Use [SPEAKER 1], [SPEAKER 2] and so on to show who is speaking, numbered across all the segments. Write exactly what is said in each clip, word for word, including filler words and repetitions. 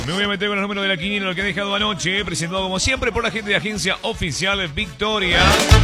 [SPEAKER 1] Me voy a meter con los números de la quiniela, lo que he dejado anoche, presentado como siempre por la gente de Agencia Oficial Victoria.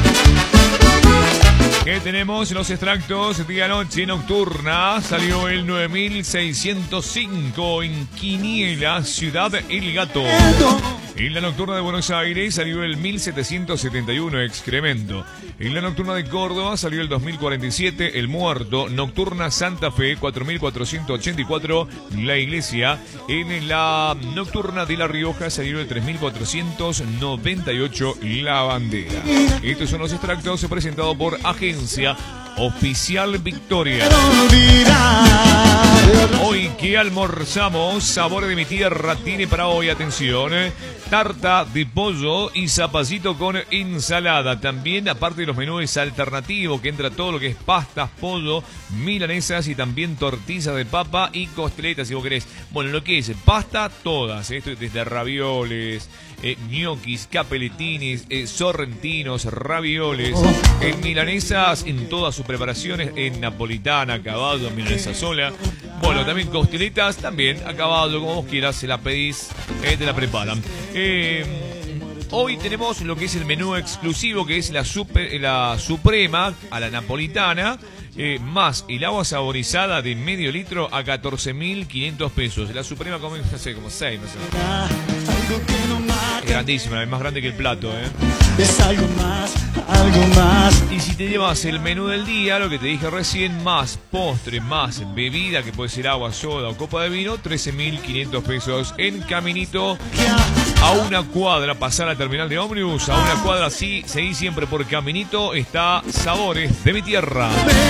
[SPEAKER 1] Que tenemos los extractos de anoche nocturna. Salió el nueve mil seiscientos cinco en Quiniela, Ciudad El Gato. En la nocturna de Buenos Aires salió el mil setecientos setenta y uno, Excremento. En la nocturna de Córdoba salió el dos mil cuarenta y siete, El Muerto. Nocturna Santa Fe, cuatro mil cuatrocientos ochenta y cuatro, La Iglesia. En la nocturna de La Rioja salió el tres mil cuatrocientos noventa y ocho, La Bandera. Estos son los extractos presentados por Agencia Oficial Victoria. Hoy que almorzamos, Sabores de mi Tierra tiene para hoy, atención, eh, tarta de pollo y zapallito con ensalada. También, aparte de los menús alternativos, que entra todo lo que es pastas, pollo, milanesas y también tortillas de papa y costeletas, si vos querés. Bueno, lo que es pasta, todas, eh, esto desde ravioles, eh, ñoquis, capeletines, eh, sorrentinos, ravioles, eh, milanesas en todas sus preparaciones, en napolitana, caballo, milanesa sola. Bueno, también costeletas, también a caballo, como vos quieras, se la pedís, eh, te la preparan. Eh, hoy tenemos lo que es el menú exclusivo, que es la, super, la suprema a la napolitana, eh, más el agua saborizada de medio litro a catorce mil quinientos pesos. La suprema come, no sé, como seis, no sé. Es grandísima, es más grande que el plato, ¿eh?
[SPEAKER 2] Es algo más, algo más.
[SPEAKER 1] Y si te llevas el menú del día, lo que te dije recién, más postre, más bebida, que puede ser agua, soda o copa de vino, trece mil quinientos pesos. En Caminito, a una cuadra, pasar al terminal de ómnibus, a una cuadra, sí, seguí siempre por Caminito, está Sabores de mi Tierra.